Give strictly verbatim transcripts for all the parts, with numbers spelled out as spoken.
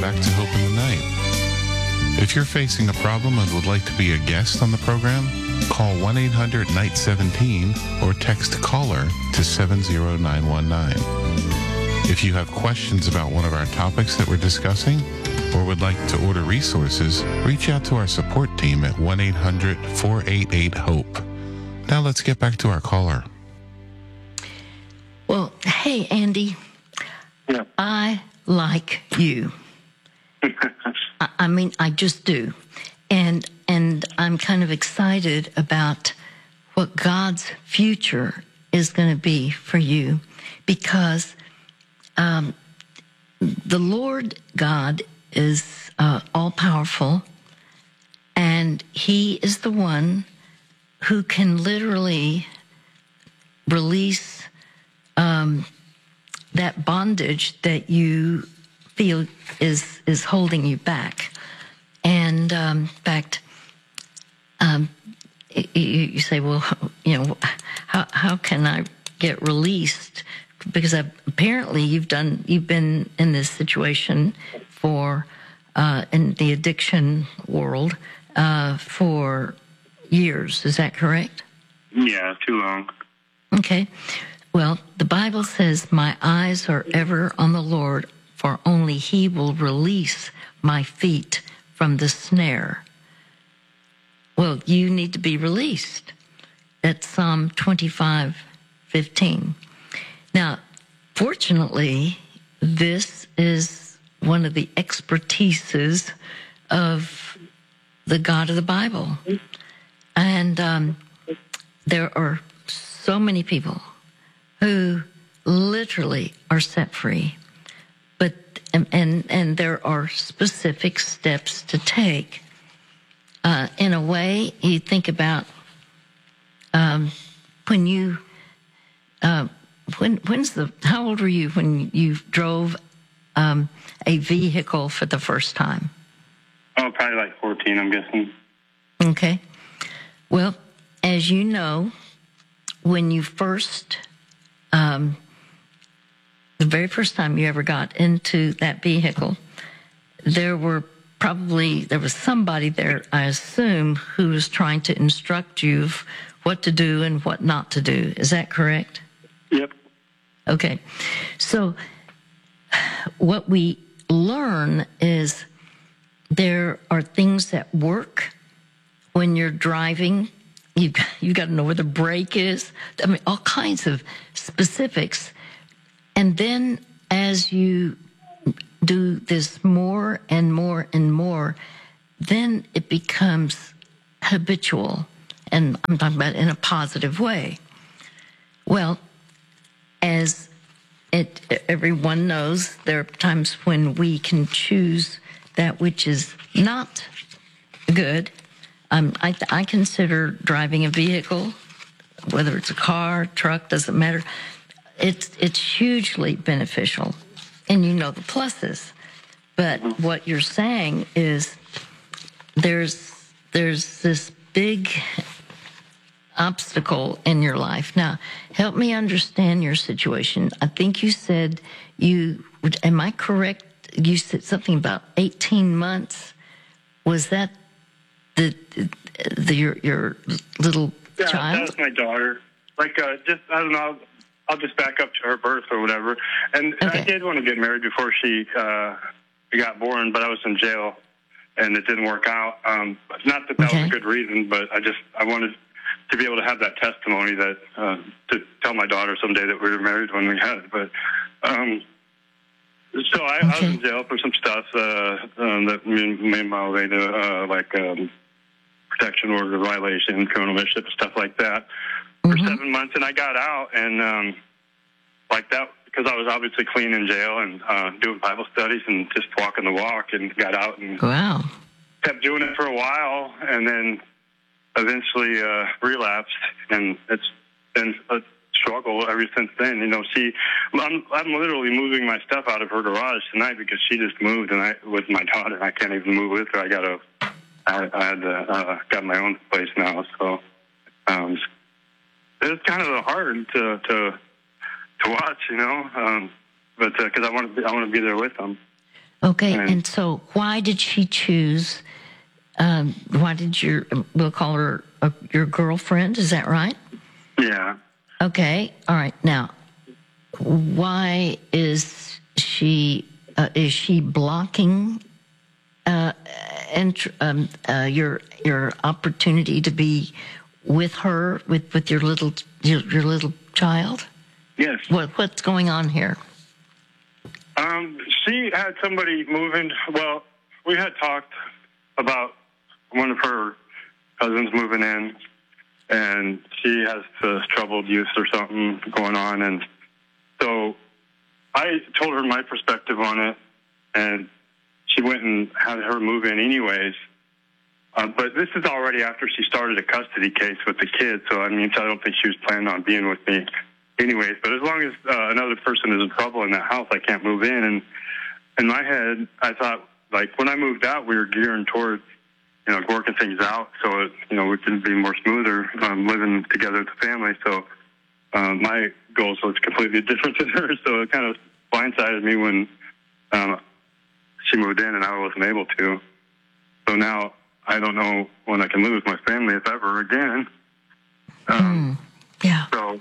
back to Hope in the Night. If you're facing a problem and would like to be a guest on the program, call one eight hundred N I G H one seven or text CALLER to seven zero nine one nine. If you have questions about one of our topics that we're discussing or would like to order resources, reach out to our support team at one eight hundred four eight eight HOPE. Now let's get back to our caller. Well, hey, Andy. Yeah. I like you. I, I mean, I just do. And and I'm kind of excited about what God's future is going to be for you, because um, the Lord God is uh, all-powerful, and He is the one who can literally release um, that bondage that you feel is is holding you back. And um, in fact, um, you, you say, well, you know, how how can I get released? Because I've, apparently you've done you've been in this situation for uh, in the addiction world uh, for years. Is that correct? Yeah, too long. Okay. Well, the Bible says, "My eyes are ever on the Lord, for only He will release my feet from the snare." Well, you need to be released. That's Psalm twenty-five fifteen. Now, fortunately, this is one of the expertises of the God of the Bible. And um, there are so many people who literally are set free. But and and, and there are specific steps to take. Uh, in a way, you think about um, when you uh, when when's the how old were you when you drove um, a vehicle for the first time? Oh, probably like fourteen, I'm guessing. Okay. Well, as you know, when you first um, the very first time you ever got into that vehicle, there were probably, there was somebody there, I assume, who was trying to instruct you of what to do and what not to do. Is that correct? Yep. Okay. So what we learn is there are things that work when you're driving. You've, you've got to know where the brake is. I mean, all kinds of specifics. And then as you do this more and more and more, then it becomes habitual. And I'm talking about in a positive way. Well, as it, everyone knows, there are times when we can choose that which is not good. Um, I, I consider driving a vehicle, whether it's a car, truck, doesn't matter, it's it's hugely beneficial. And you know the pluses. But what you're saying is there's there's this big obstacle in your life. Now, help me understand your situation. I think you said you, am I correct? You said something about eighteen months. Was that the, the your your little yeah, child? Yeah, that's my daughter. Like, uh, just, I don't know, I'll just back up to her birth or whatever. And Okay. I did want to get married before she uh, got born, but I was in jail, and it didn't work out. Um, not that that Okay. was a good reason, but I just, I wanted to be able to have that testimony that, uh, to tell my daughter someday that we were married when we had it. But, um, so I, I was Okay. in jail for some stuff uh, um, that made made my way to, uh, like, um, protection order violation, criminal mischief, stuff like that. For Mhm. seven months, and I got out, and um, like that, because I was obviously clean in jail and uh, doing Bible studies and just walking the walk, and got out and Wow. kept doing it for a while, and then eventually uh, relapsed, and it's been a struggle ever since then. You know, she, I'm, I'm literally moving my stuff out of her garage tonight because she just moved, and I, with my daughter, I can't even move with her. I got to, I, I had to, uh, got my own place now, so. Um, It's kind of hard to to to watch, you know, um, but because uh, I want to be, I want to be there with them. Okay, And- and so why did she choose? Um, why did your we'll call her uh, your girlfriend? Is that right? Yeah. Okay, all right. Now, why is she uh, is she blocking uh, ent- um, uh, your your opportunity to be with her with, with your little your, your little child? Yes. What what's going on here? Um, she had somebody moving. Well, we had talked about one of her cousins moving in, and she has uh, troubled youth or something going on, and so I told her my perspective on it, and she went and had her move in anyways. Uh, but this is already after she started a custody case with the kids, so I mean, so I don't think she was planning on being with me anyways. But as long as uh, another person is in trouble in that house, I can't move in. And in my head, I thought, like, when I moved out, we were gearing towards, you know, working things out so it, you know, we can be more smoother, um, living together as a family. So um, my goals was completely different than hers, so it kind of blindsided me when um, she moved in and I wasn't able to. So now I don't know when I can live with my family, if ever again. Um, Mm, yeah. So,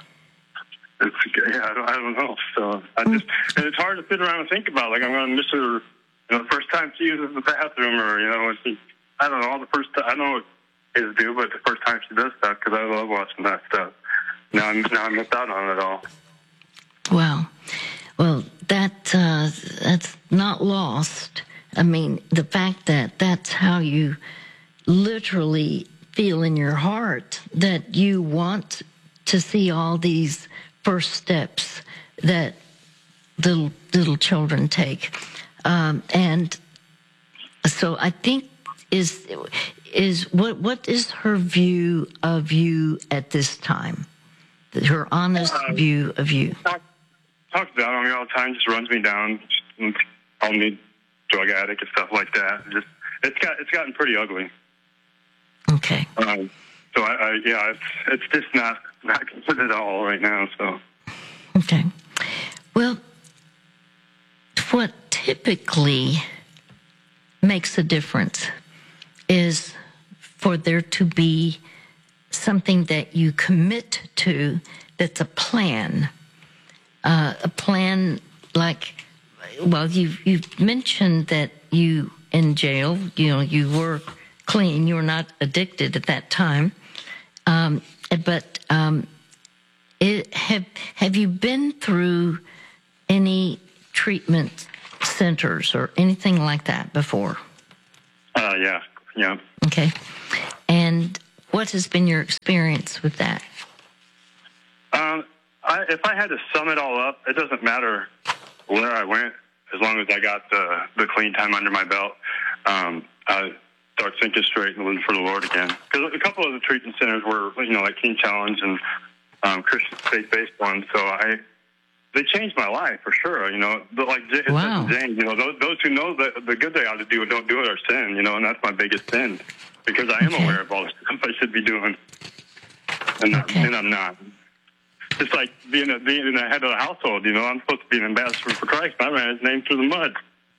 it's, yeah, I don't, I don't know. So I just, and it's hard to sit around and think about. Like, I'm going to miss her, you know, the first time she uses the bathroom, or, you know, when she, I don't know, all the first time, I know what kids do, but the first time she does stuff, because I love watching that stuff. Now I'm, now I missed out on it all. Wow. Well, that uh, that's not lost. I mean, the fact that that's how you literally feel in your heart, that you want to see all these first steps that little little children take, um, and so I think is is what what is her view of you at this time? Her honest Uh, view of you. Talk, talks about me all the time, just runs me down, just call me drug addict and stuff like that. Just it's got it's gotten pretty ugly. Okay. Um, so I, I yeah, it's it's just not not good at all right now. So Okay. Well, what typically makes a difference is for there to be something that you commit to that's a plan. Uh, a plan like, well, you've, you've mentioned that you in jail, you know, you were clean, you were not addicted at that time. Um, but um, it, have have you been through any treatment centers or anything like that before? uh, yeah, yeah. Okay. And what has been your experience with that? Um, I, if I had to sum it all up, it doesn't matter where I went, as long as I got the the clean time under my belt. Um, I start thinking straight and living for the Lord again. Because a couple of the treatment centers were, you know, like Teen Challenge and um, Christian faith-based ones. So I, they changed my life for sure. You know, but like J- Wow. it says in James, you know, those, those who know the, the good they ought to do and don't do it are sin. You know, and that's my biggest sin, because I am Okay. aware of all the stuff I should be doing, and, not, Okay. and I'm not. It's like being a, being the head of the household. You know, I'm supposed to be an ambassador for Christ. I ran his name through the mud.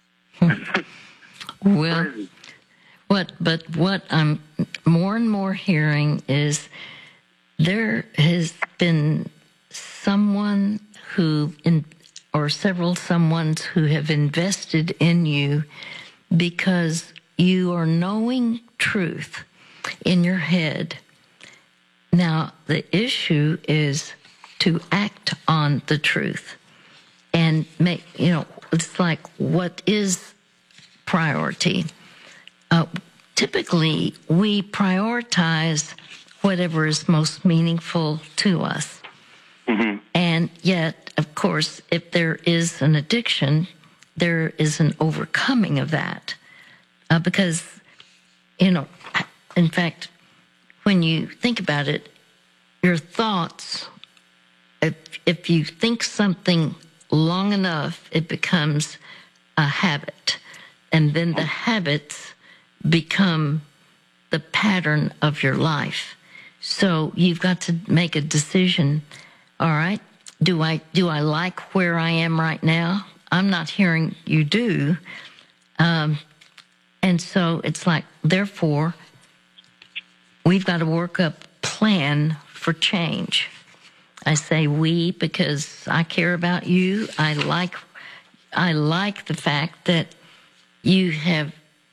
Well, Crazy. what, but what I'm more and more hearing is there has been someone who, in, or several someones who have invested in you because you are knowing truth in your head. Now, the issue is to act on the truth and make, you know, it's like, what is priority? Uh, typically, we prioritize whatever is most meaningful to us. Mm-hmm. And yet, of course, if there is an addiction, there is an overcoming of that. Uh, because, you know, in fact, when you think about it, your thoughts, if, if you think something long enough, it becomes a habit. And then the habits become the pattern of your life. So you've got to make a decision. All right, do I do I like where I am right now? I'm not hearing you do. Um, and so it's like, therefore, we've got to work up a plan for change. I say we because I care about you. I like, I like the fact that you have,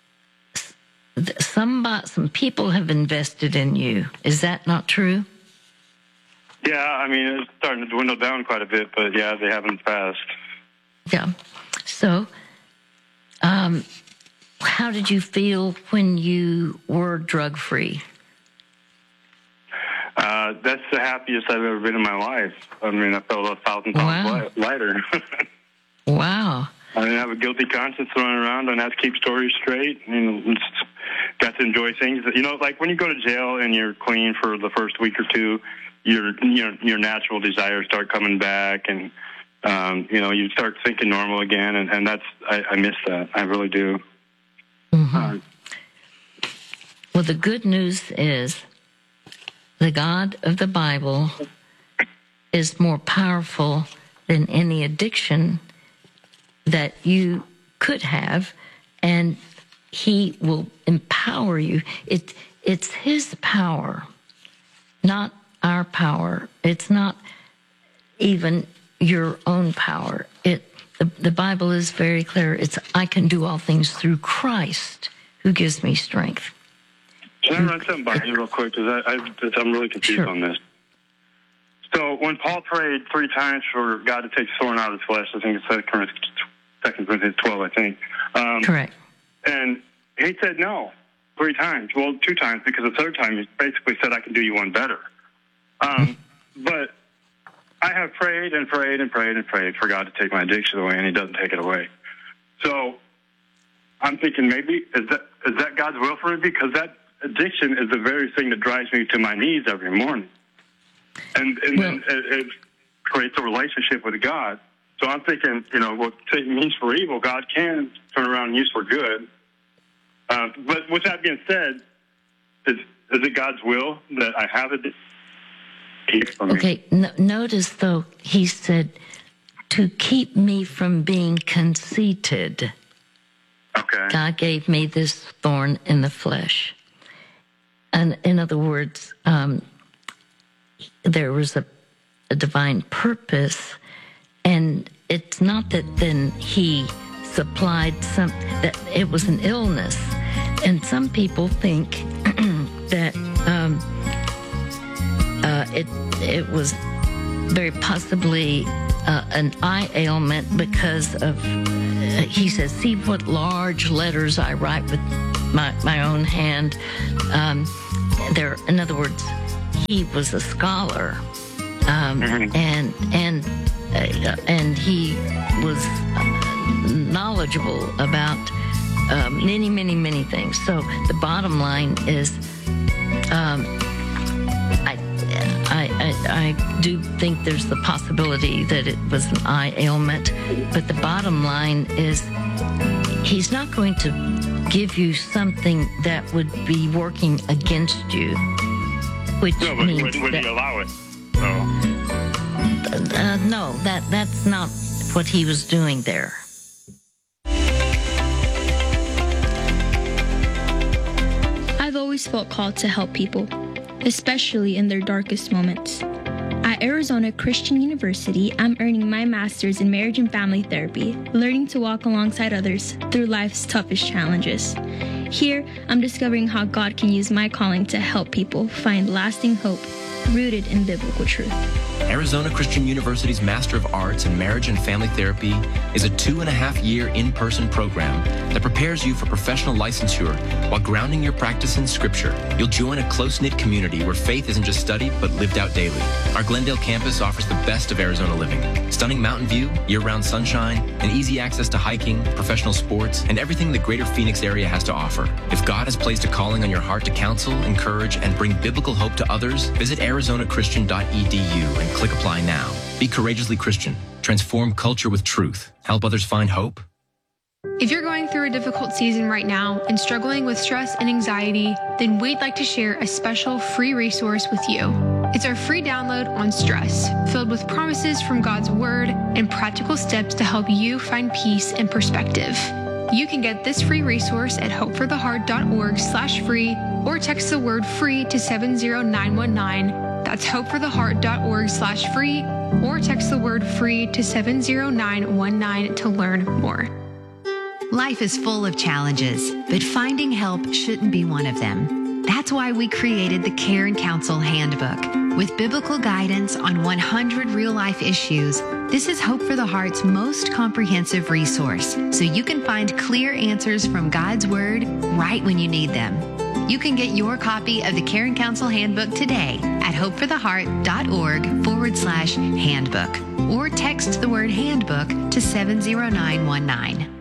some, some people have invested in you. Is that not true? Yeah, I mean, it's starting to dwindle down quite a bit, but yeah, they haven't passed. Yeah. So, um, how did you feel when you were drug-free? Uh, that's the happiest I've ever been in my life. I mean, I felt a thousand pounds Wow. li- lighter. Wow. I didn't have a guilty conscience running around. I didn't have to keep stories straight. You know, just got to enjoy things. You know, like when you go to jail and you're clean for the first week or two, your your your natural desires start coming back, and um, you know, you start thinking normal again. And, and that's I, I miss that. I really do. Mm-hmm. Uh, Well, the good news is the God of the Bible is more powerful than any addiction that you could have, and he will empower you. It, it's his power, not our power. It's not even your own power. It the, the Bible is very clear. It's I can do all things through Christ who gives me strength. Can I run something by you real quick? Because I, I, I'm really confused Sure. on this. So when Paul prayed three times for God to take the thorn out of his flesh, I think it's Second Corinthians twelve, I think. Um, Correct. And he said no three times. Well, two times, because the third time he basically said, I can do you one better. Um, but I have prayed and prayed and prayed and prayed for God to take my addiction away, and he doesn't take it away. So I'm thinking maybe, is that is that God's will for me? Because that addiction is the very thing that drives me to my knees every morning. And, and well, then it, it creates a relationship with God. So I'm thinking, you know, what Satan means for evil, God can turn around and use for good. Uh, but with that being said, is, is it God's will that I have it? Okay, no, notice though, he said, to keep me from being conceited. Okay. God gave me this thorn in the flesh. And in other words, um, there was a, a divine purpose, and it's not that then he supplied some, that it was an illness. And some people think that um, uh, it it was very possibly uh, an eye ailment because of, uh, he says, see what large letters I write with my, my own hand. Um, there, in other words, he was a scholar, um, Mm-hmm. and and uh, and he was knowledgeable about uh, many, many, many things. So the bottom line is, um, I, I, I, I do think there's the possibility that it was an eye ailment, but the bottom line is, he's not going to give you something that would be working against you, which No, but means would, would that, he allow it? So. uh, no, that that's not what he was doing there. I've always felt called to help people, especially in their darkest moments. At Arizona Christian University, I'm earning my master's in marriage and family therapy, learning to walk alongside others through life's toughest challenges. Here, I'm discovering how God can use my calling to help people find lasting hope rooted in biblical truth. Arizona Christian University's Master of Arts in Marriage and Family Therapy is a two and a half year in-person program that prepares you for professional licensure while grounding your practice in Scripture. You'll join a close-knit community where faith isn't just studied but lived out daily. Our Glendale campus offers the best of Arizona living: stunning mountain view, year-round sunshine, and easy access to hiking, professional sports, and everything the greater Phoenix area has to offer. If God has placed a calling on your heart to counsel, encourage, and bring biblical hope to others, visit arizona christian dot e d u and click apply now. Be courageously Christian. Transform culture with truth. Help others find hope. If you're going through a difficult season right now and struggling with stress and anxiety, then we'd like to share a special free resource with you. It's our free download on stress, filled with promises from God's Word and practical steps to help you find peace and perspective. You can get this free resource at hopefortheheart.org slash free or text the word free to seven zero nine one nine. That's hopefortheheart.org slash free or text the word free to seven zero nine one nine to learn more. Life is full of challenges, but finding help shouldn't be one of them. That's why we created the Care and Counsel Handbook. With biblical guidance on one hundred real-life issues, this is Hope for the Heart's most comprehensive resource, so you can find clear answers from God's Word right when you need them. You can get your copy of the Care and Counsel Handbook today at hopefortheheart.org forward slash handbook or text the word handbook to seven zero nine one nine.